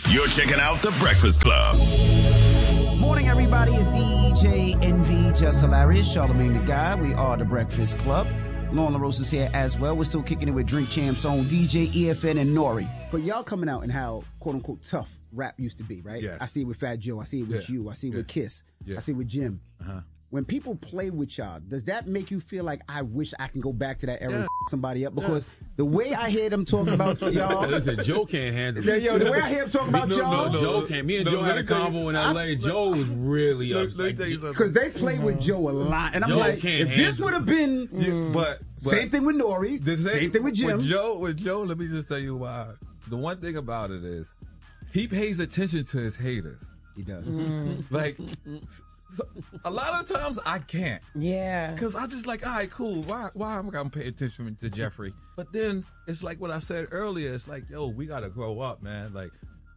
You're checking out The Breakfast Club. Morning, everybody. It's DJ Envy, Just Hilarious, Charlamagne the Guy. We are The Breakfast Club. Lauren LaRosa is here as well. We're still kicking it with Drink Champs on DJ EFN and Nori. But y'all coming out and how, quote unquote, tough rap used to be, right? Yes. I see it with Fat Joe. I see it with you. I see it with Kiss. I see it with Jim. When people play with y'all, does that make you feel like I wish I can go back to that era and f somebody up? Because the way I hear them talk about y'all. Listen, Joe can't handle it. Yo, the way I hear him talk about y'all. No, Joe can't. Me and Joe had a convo in L.A. Joe was really upset. Because they play with Joe a lot. And I'm Joe like, if this would have been. But same thing with Nori. Same thing with Jim. With Joe, let me just tell you why. The one thing about it is he pays attention to his haters. He does. Like, so a lot of times I can't. Yeah. Because I just like, all right, cool. Why am I going to pay attention to Jeffrey? But then it's like what I said earlier. It's like, yo, we got to grow up, man. Like,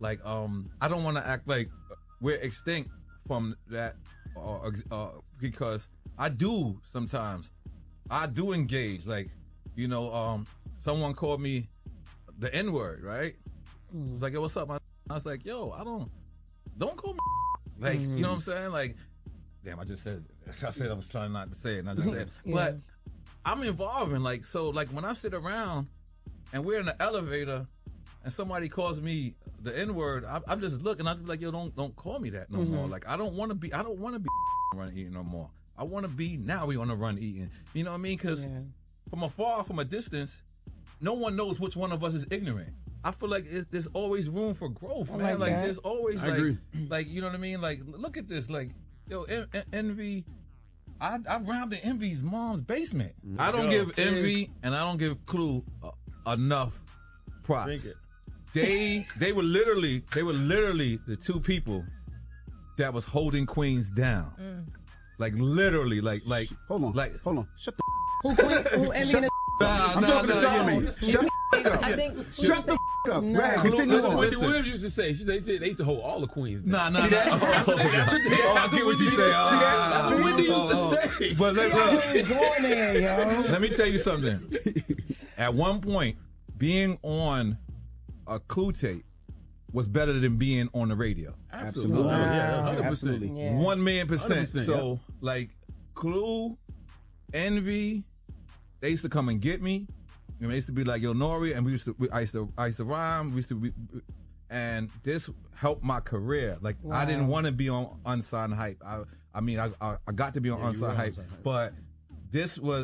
I don't want to act like we're extinct from that because I do sometimes. I do engage. Like, you know, someone called me the N-word, right? It was like, yo, what's up, man? I was like, yo, don't call me like, you know what I'm saying? Like, damn, I just said it. I said I was trying not to say it, and I just said it. But I'm involving, like, so, like, when I sit around and we're in the elevator and somebody calls me the N-word, I'm just looking, I'm like, yo, don't call me that no more. Like, I don't want to be run eating no more. I want to be, now we on the run eating. You know what I mean? Because from afar, from a distance, no one knows which one of us is ignorant. I feel like there's always room for growth, man. Like, there's always, like, you know what I mean? Like, look at this. Like, yo, Envy, I rounded Envy's mom's basement. I don't give Envy and I don't give Clue enough props. They were literally the two people that was holding Queens down. Like, literally, like. Hold on. Shut the Who Envy and I'm talking to Charlamagne. Shut the up. Shut the up. Right, continue on. Wendy Williams used to say. They used to hold all the queens. Nah. That's what I get what you say. That's what Wendy used to say. But let me tell you something. At one point, being on a Clue tape was better than being on the radio. Absolutely. Wow. Yeah, 100%. Absolutely. Yeah. 1,000,000%. So, like, Clue, Envy, they used to come and get me. And they used to be like, yo, Nori, and I used to rhyme. And this helped my career. Like, I didn't want to be on Unsigned Hype. I mean, I got to be on Unsigned Hype, but this was,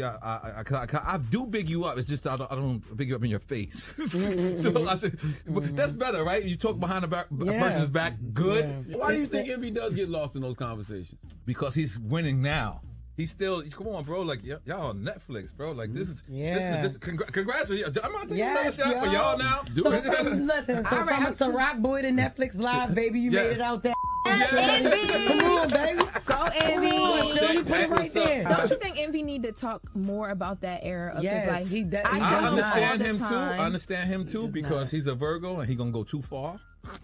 I do big you up. It's just I don't big you up in your face. So I said, that's better, right? You talk behind a person's back, good. Yeah. Why do you think Envy does get lost in those conversations? Because he's winning now. He's still, come on, bro. Like, y'all on Netflix, bro. Like, this is congrats. I'm not taking another shot for y'all now. Listen, from a Ciroc boy to Netflix Live, baby, you made it out there. Come on, baby. Go, Envy. Shorty, put it right there. Don't you think Envy need to talk more about that era of his life? He does. I understand him too. I understand him too because he's a Virgo and he gonna go too far.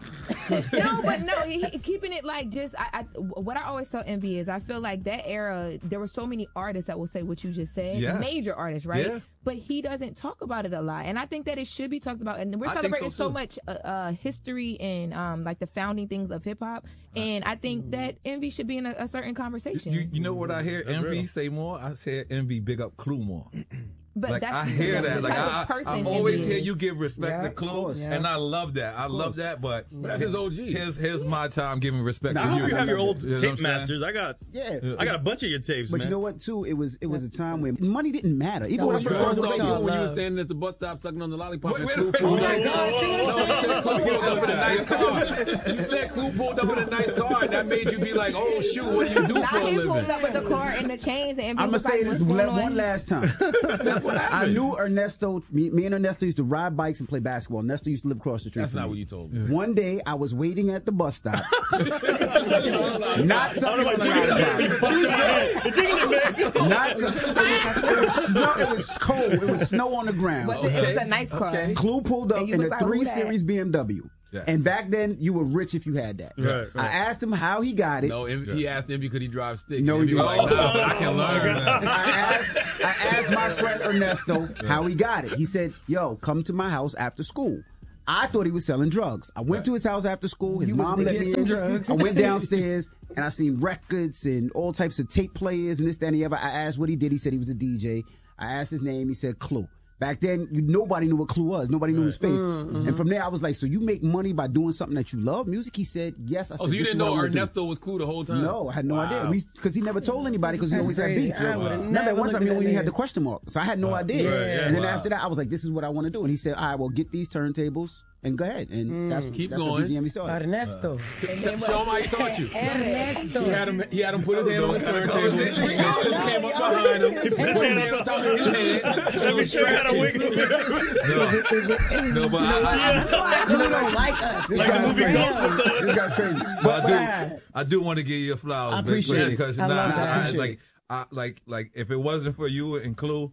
He keeping it like just. What I always tell Envy is I feel like that era there were so many artists that will say what you just said, major artists, right? Yeah. But he doesn't talk about it a lot, and I think that it should be talked about. And we're celebrating so much history and like the founding things of hip hop, and I think that Envy should be in a certain conversation. You know what I hear Envy say more? I say Envy big up Clue more. But like, that's I hear that. Like I always hear you give respect to Clue, and I love that. I love that. But that's his OG. Here's my time giving respect to I you. hope you have your old tape masters. I got a bunch of your tapes. But man. you know what? Too, it was a time when money didn't matter. Even when I first first started started when you were standing at the bus stop sucking on the lollipop. Wait. Oh my God! No, you said Clue pulled up in a nice car. You said Clue pulled up in a nice car, and that made you be like, "Oh shoot, what do you do for a living?" He pulled up with the car and the chains, and I'm gonna say this one last time. That's what happened. I knew Ernesto. Me and Ernesto used to ride bikes and play basketball. Ernesto used to live across the street. That's not what you told me. One day I was waiting at the bus stop. Not something on It was cold. It was snow on the ground. It was a nice car. Okay. Clue pulled up in a 3 Series BMW. Yeah. And back then, you were rich if you had that. Right. I asked him how he got it. No, he asked him because he drives stick. No, he was like, nah, but I can learn. I asked my friend Ernesto how he got it. He said, yo, come to my house after school. I thought he was selling drugs. I went to his house after school. His mom let me some in. drugs. I went downstairs and I seen records and all types of tape players and this, that, and the other. I asked what he did. He said he was a DJ. I asked his name. He said Clue. Back then, nobody knew what Clue was. Nobody knew his face. And from there, I was like, so you make money by doing something that you love? Music? He said, yes. I said, so you didn't know Ernesto was Clue the whole time? No, I had no idea. Because he never told anybody because he always had beef. Remember, one time he only had the question mark. So I had no idea. And then after that, I was like, this is what I want to do. And he said, all right, well, get these turntables and go ahead. And that's going. what DJME started. Ernesto. Show him how he taught you. Ernesto. He had him put his hand on the turntable. He came up behind him. He put his hand on top of his head. Let me show you how to wiggle. No, but That's why you don't like us. This guy's crazy. But I do want to give you flowers. I appreciate it. Because like if it wasn't for you and Clue,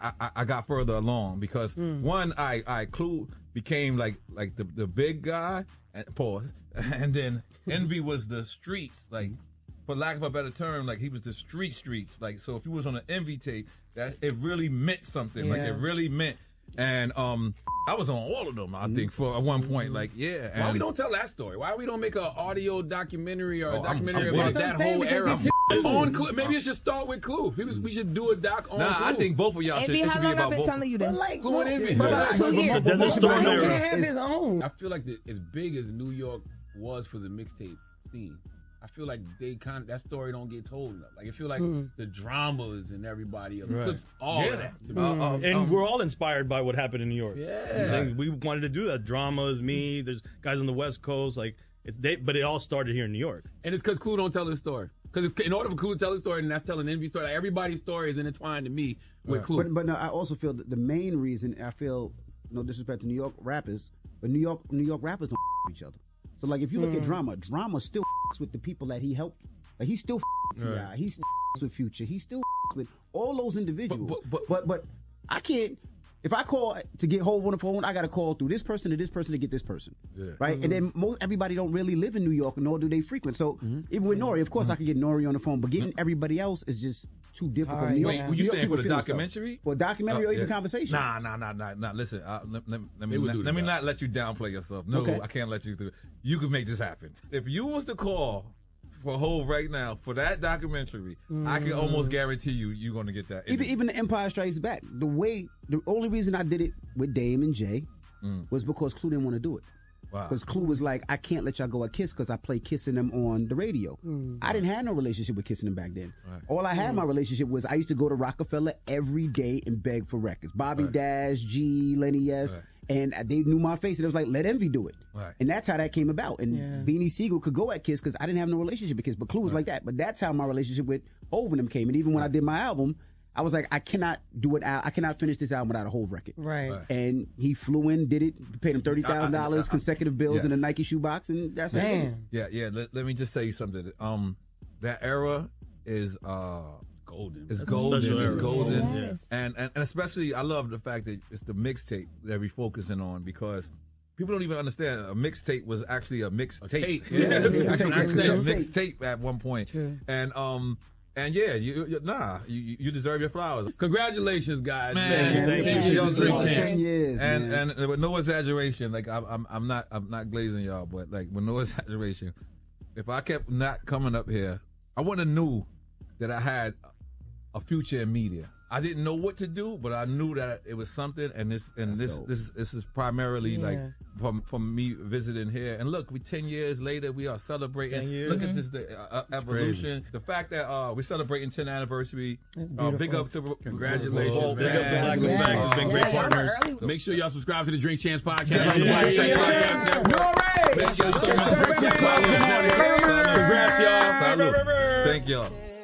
I got further along because one, Clue became like the big guy and pause, and then Envy was the streets, like for lack of a better term, like he was the streets. Like so, if he was on an Envy tape, that it really meant something. Like it really meant. And I was on all of them, I think, for at one point. Like, yeah. Why we don't tell that story? Why we don't make an audio documentary or a documentary about that whole era? On Clue. Maybe it should start with Clue. We should do a doc on Clue. I think both of y'all should be about both. How long I've been telling you this? Clue and Envy. There's a story there. Have his own. I feel like as big as New York was for the mixtape scene, I feel like that story don't get told enough. Like I feel like the dramas and everybody eclipsed all of that. To me. And we're all inspired by what happened in New York. Yeah, we wanted to do that. Dramas, me. There's guys on the West Coast. Like but it all started here in New York. And it's because Clue don't tell his story. Because in order for Clue to tell his story, and that's telling Envy's story, like everybody's story is intertwined to me with Clue. But no, I also feel that the main reason I feel no disrespect to New York rappers, but New York rappers don't with each other. So like if you look at Drama still with the people that he helped. Like he still with T.I., he still with Future, he still with all those individuals. But I can't. If I call to get Hov on the phone, I got to call through this person to get this person, right? And then everybody don't really live in New York, nor do they frequent. So even with Nori, of course I could get Nori on the phone, but getting everybody else is just too difficult. Wait, were you saying for the documentary? For a documentary or even conversation? Nah. Listen, let me not let you downplay yourself. No, okay. I can't let you do it. You can make this happen. If you was to call for Hov right now for that documentary, I can almost guarantee you're going to get that. Even the Empire Strikes Back. The only reason I did it with Dame and Jay was because Clue didn't want to do it. Because Clue was like, I can't let y'all go at Kiss because I play Kissing them on the radio. I didn't have no relationship with Kissing them back then. Right. All I had my relationship was I used to go to Rockefeller every day and beg for records. Bobby Dash, G, Lenny S. Right. And they knew my face, and it was like, let Envy do it. Right. And that's how that came about. And Beanie Siegel could go at Kiss because I didn't have no relationship with Kiss, but Clue was like that. But that's how my relationship with Hov and them came. And even when I did my album, I was like, I cannot finish this album without a Hov record. Right. And he flew in, did it, paid him $30,000 consecutive bills in a Nike shoebox, and that's it. Yeah. Let me just say something. That era is golden. It's golden. It's golden. Yes. And especially, I love the fact that it's the mixtape that we're focusing on because people don't even understand a mixtape was actually a mixtape. It's actually a mixtape at one point. True. And yeah, you deserve your flowers. Congratulations, guys! Man, thank you. 10 years, and with no exaggeration, like I'm not glazing y'all, but like with no exaggeration, if I kept not coming up here, I wouldn't have knew that I had a future in media. I didn't know what to do, but I knew that it was something, and this is primarily like from me visiting here. And look, 10 years later, we are celebrating. 10 years. Look at this, the evolution. Crazy. The fact that we're celebrating 10th anniversary. Big up to congratulations. Big up to Black Facts. It's been great partners. Make sure y'all subscribe to the Drink Champs podcast. Make sure you